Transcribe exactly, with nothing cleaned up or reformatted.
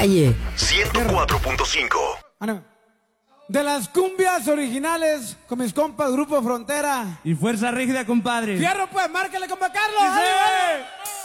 calle. ciento cuatro punto cinco. Bueno, de las cumbias originales con mis compas Grupo Frontera. Y Fuerza Rígida, compadre. Fierro, pues, márcale, compa Carlos. ¡Dice! ¡Dale, dale!